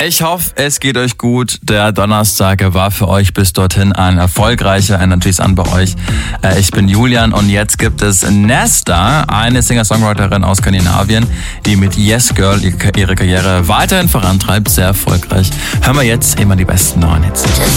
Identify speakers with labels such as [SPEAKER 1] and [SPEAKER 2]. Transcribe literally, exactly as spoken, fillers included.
[SPEAKER 1] Ich hoffe, es geht euch gut. Der Donnerstag war für euch bis dorthin ein erfolgreicher, ein natürlich an bei euch. Ich bin Julian und jetzt gibt es Nesta, eine Singer-Songwriterin aus Skandinavien, die mit Yes Girl ihre Karriere weiterhin vorantreibt, sehr erfolgreich. Hören wir jetzt immer die besten neuen Hits.